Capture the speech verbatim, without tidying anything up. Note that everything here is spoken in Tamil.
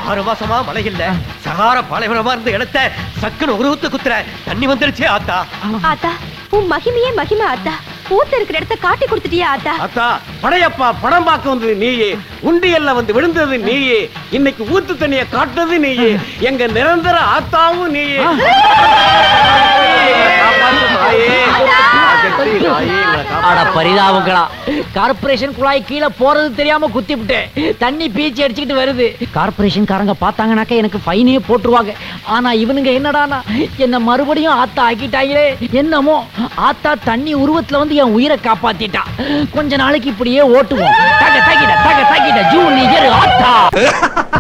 ஆறு மாசமா மழை இல்ல, சகார பாலைவனமா இருந்த இடத்த சக்குன்னு ஒரு ஊத்து குத்துற தண்ணி வந்துருச்சே ஆத்தா. ஆத்தா உன் மகிமையே மகிமை ஆத்தா. ஊத்து இருக்கிற இடத்த காட்டி கொடுத்துட்டியா ஆத்தா. ஆத்தா படையப்பா படம் பார்க்க வந்தது நீயே, உண்டியல்ல வந்து விழுந்தது நீயே, இன்னைக்கு ஊத்து தண்ணிய காட்டுறது நீயே, எங்க நிரந்தர ஆத்தாவும் நீயே. பரிதாபங்களா, கார்பரேஷன் குழாய் கீழே போறது தெரியாம குத்தி விட்டேன், தண்ணி பீச்சி அடிச்சுக்கிட்டு வருது. கார்பரேஷன் காரங்க பார்த்தாங்கனாக்க எனக்கு ஃபைனே போட்டுருவாங்க. ஆனா இவனுங்க என்னடானா என்ன மறுபடியும் ஆத்தா ஆக்கிட்டாங்களே. என்னமோ ஆத்தா தண்ணி உருவத்துல வந்து என் உயிரை காப்பாத்திட்டா. கொஞ்ச நாளைக்கு இப்படியே ஓட்டுவோம். தக தகிட தக தகிட ஜூனியர் ஆத்தா.